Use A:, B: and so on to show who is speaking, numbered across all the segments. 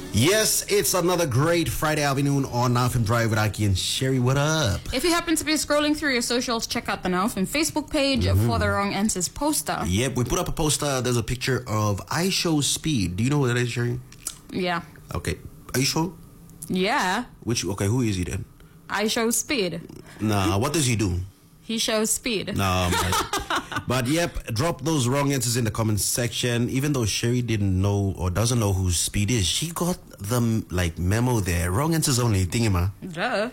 A: Yes, it's another great Friday afternoon on Now FM Drive with Aki and Sherry. What up?
B: If you happen to be scrolling through your socials, check out the Now FM Facebook page for the Wrong Answers poster.
A: Yep, we put up a poster. There's a picture of I Show Speed. Do you know what that is, Sherry?
B: Yeah.
A: Okay. Are you sure?
B: Yeah.
A: Okay, who is he then?
B: I show speed.
A: Nah, what does he do?
B: He shows speed.
A: No, but yep, drop those wrong answers in the comments section. Even though Sherry didn't know or doesn't know who Speed is, she got the memo there. Wrong answers only, thingy
B: Duh.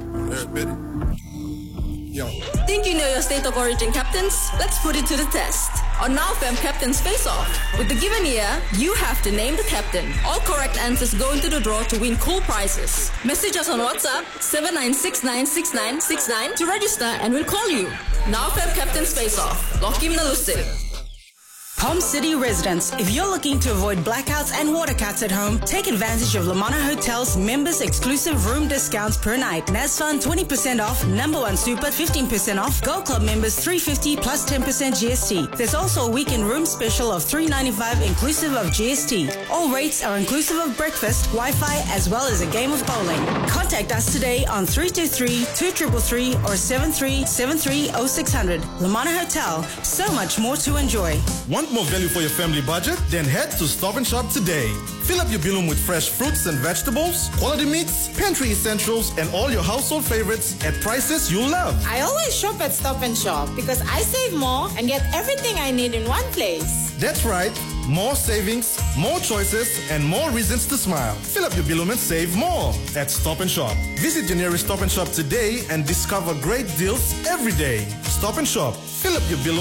C: Yo. Think you know your state of origin, captains? Let's put it to the test. On Now FM Captain's Face Off. With the given year, you have to name the captain. All correct answers go into the draw to win cool prizes. Message us on WhatsApp 79696969 to register and we'll call you. Now FM Captain's Face Off. Lokim Nalusik.
D: Palm City residents, if you're looking to avoid blackouts and water cuts at home, take advantage of Lamana Hotel's members exclusive room discounts per night. NASFUN 20% off, Number One Super 15% off, Gold Club members $350 plus 10% GST. There's also a weekend room special of $395 inclusive of GST. All rates are inclusive of breakfast, Wi-Fi, as well as a game of bowling. Contact us today on 323-2333 or 7373-0600. Lamana Hotel, so much more to enjoy.
E: Want more value for your family budget? Then head to Stop & Shop today. Fill up your bilum with fresh fruits and vegetables, quality meats, pantry essentials, and all your household favorites at prices you love.
F: I always shop at Stop & Shop because I save more and get everything I need in one place.
E: That's right. More savings, more choices, and more reasons to smile. Fill up your bilum and save more at Stop & Shop. Visit your nearest Stop & Shop today and discover great deals every day. Stop & Shop. Fill up your bilum.